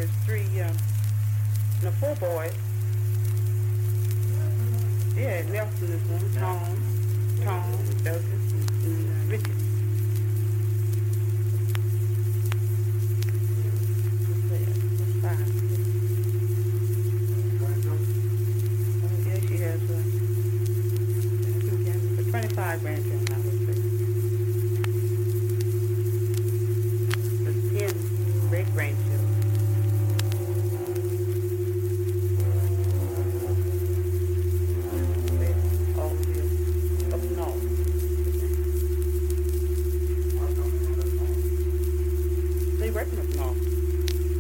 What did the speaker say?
there's three, no, four boys. Yeah, Nelson is one. Tom, Douglas, and Richard. That's five. Oh, yeah, she has, I think, 25 grandchildren, I would say. There's 10 great-grandchildren. All live up north. They working up north.